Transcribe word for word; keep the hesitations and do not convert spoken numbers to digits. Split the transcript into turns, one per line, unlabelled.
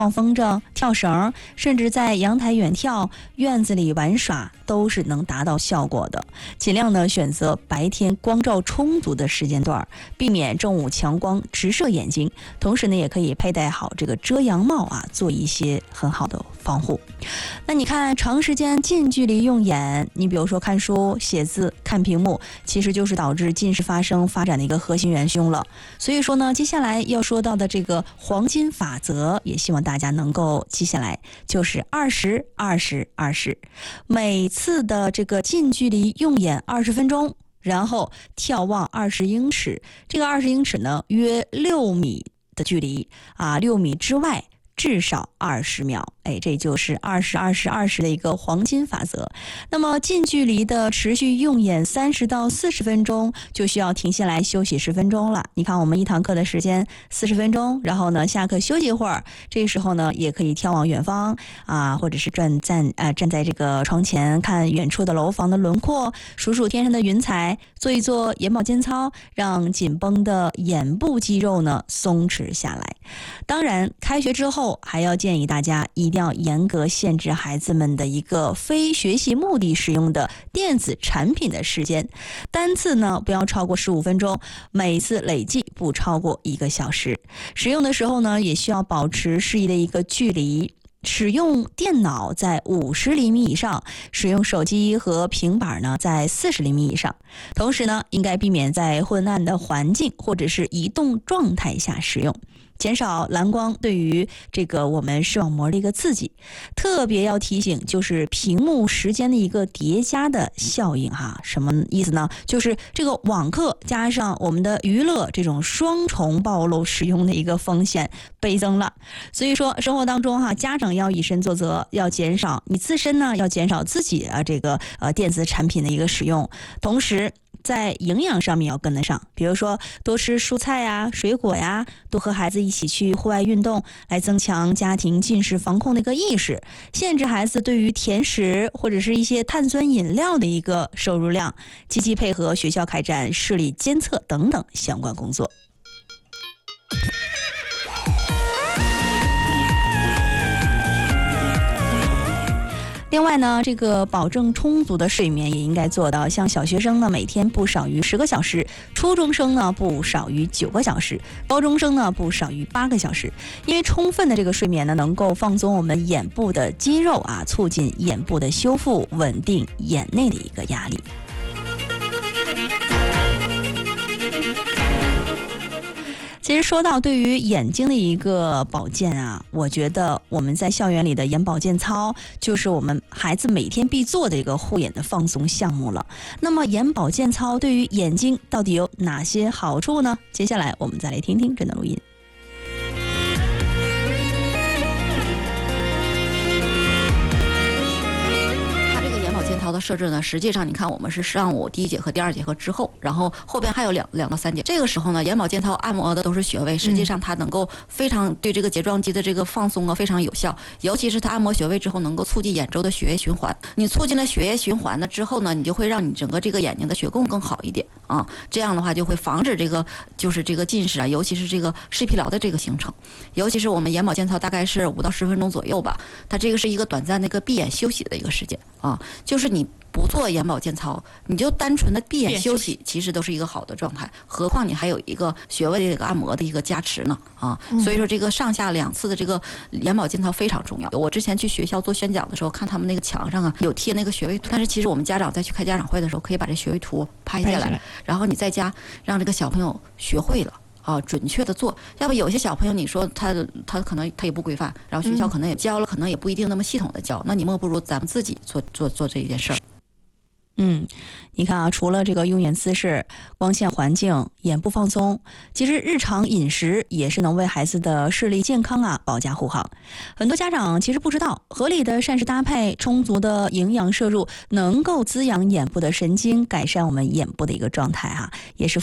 放风筝、跳绳，甚至在阳台远眺、院子里玩耍，都是能达到效果的。尽量呢选择白天光照充足的时间段，避免正午强光直射眼睛。同时呢，也可以佩戴好这个遮阳帽啊，做一些很好的防护。那你看，长时间近距离用眼，你比如说看书、写字、看屏幕，其实就是导致近视发生发展的一个核心元凶了。所以说呢，接下来要说到的这个黄金法则，也希望大家能够记下来，就是二十二十二十，每次的这个近距离用眼二十分钟，然后眺望二十英尺，这个二十英尺呢约六米的距离啊，六米之外至少二十秒，哎，这就是二十二十二十的一个黄金法则。那么近距离的持续用眼三十到四十分钟，就需要停下来休息十分钟了。你看，我们一堂课的时间四十分钟，然后呢下课休息一会儿，这个时候呢也可以眺望远方啊，或者是站站呃站在这个窗前看远处的楼房的轮廓，数数天上的云彩，做一做眼保健操，让紧绷的眼部肌肉呢松弛下来。当然，开学之后还要建议大家一定要严格限制孩子们的一个非学习目的使用的电子产品的时间，单次呢不要超过十五分钟，每次累计不超过一个小时。使用的时候呢，也需要保持适宜的一个距离。使用电脑在五十厘米以上，使用手机和平板呢在四十厘米以上。同时呢，应该避免在昏暗的环境或者是移动状态下使用，减少蓝光对于这个我们视网膜的一个刺激。特别要提醒，就是屏幕时间的一个叠加的效应哈。什么意思呢？就是这个网课加上我们的娱乐，这种双重暴露使用的一个风险倍增了。所以说生活当中哈，家长要以身作则，要减少你自身呢要减少自己啊这个呃电子产品的一个使用，同时在营养上面要跟得上，比如说多吃蔬菜呀、水果呀，多和孩子一起去户外运动，来增强家庭近视防控的一个意识，限制孩子对于甜食或者是一些碳酸饮料的一个摄入量，积极配合学校开展视力监测等等相关工作。另外呢，这个保证充足的睡眠也应该做到，像小学生呢每天不少于十个小时，初中生呢不少于九个小时，高中生呢不少于八个小时。因为充分的这个睡眠呢，能够放松我们眼部的肌肉啊，促进眼部的修复，稳定眼内的一个压力。其实说到对于眼睛的一个保健啊，我觉得我们在校园里的眼保健操就是我们孩子每天必做的一个护眼的放松项目了。那么眼保健操对于眼睛到底有哪些好处呢？接下来我们再来听听这段录音。
操的设置呢，实际上你看我们是上午第一节课、第二节课之后，然后后边还有两两到三节。这个时候呢，眼保健操按摩的都是穴位，实际上它能够非常对这个睫状肌的这个放松啊非常有效，尤其是它按摩穴位之后能够促进眼周的血液循环。你促进了血液循环了之后呢，你就会让你整个这个眼睛的血供更好一点啊，这样的话就会防止这个就是这个近视啊，尤其是这个视疲劳的这个形成。尤其是我们眼保健操大概是五到十分钟左右吧，它这个是一个短暂的一个闭眼休息的一个时间啊，就是你不做眼保健操，你就单纯的闭眼休息，其实都是一个好的状态。何况你还有一个穴位的这个按摩的一个加持呢啊！所以说这个上下两次的这个眼保健操非常重要。我之前去学校做宣讲的时候，看他们那个墙上啊有贴那个穴位图，但是其实我们家长再去开家长会的时候，可以把这穴位图拍下来，然后你在家让这个小朋友学会了。啊，准确的做，要不有些小朋友你说他他可能他也不规范，然后学校可能也教了，可能也不一定那么系统的教，那你莫不如咱们自己做做做这一件事儿。
嗯，你看啊，除了这个用眼姿势、光线环境、眼部放松，其实日常饮食也是能为孩子的视力健康啊保驾护航。很多家长其实不知道，合理的膳食搭配、充足的营养摄入，能够滋养眼部的神经，改善我们眼部的一个状态哈、啊，也是